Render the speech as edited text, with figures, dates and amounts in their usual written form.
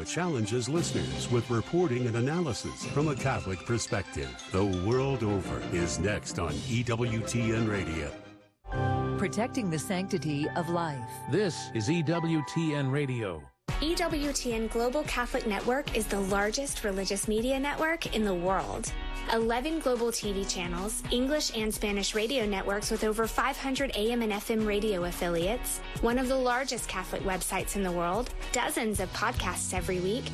challenges listeners with reporting and analysis from a Catholic perspective. The World Over is next on EWTN Radio. Protecting the sanctity of life. This is EWTN Radio. EWTN Global Catholic Network is the largest religious media network in the world. 11 global TV channels, English and Spanish radio networks with over 500 AM and FM radio affiliates, one of the largest Catholic websites in the world, dozens of podcasts every week,